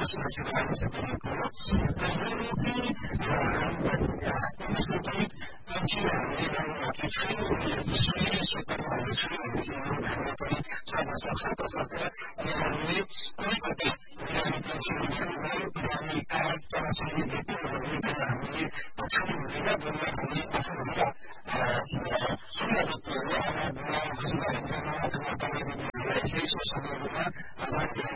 सुरक्षित राख्न सकिएको हो र यो चाहिँ आत्मविश्वासित मान्छे हामीले गाउँघरले छैन ईश्वरीय स्वतन्त्रहरू छैन भनेदेखि यो भावना पनि सर्न सक्छ तसर्थ उनीहरूले कुनै कतै उनीहरूले कार्ड चलाचल्ने व्यक्ति हामीले त्यसलाई हामीले पछाडि हुँदैन बल्ल हामी आफूभन्दा ठुला व्यक्तिहरू आमा बुवा हजुरबाहरूसँग अथवा बाबादिदीहरूलाई चाहिँ सो समयमा जानकारी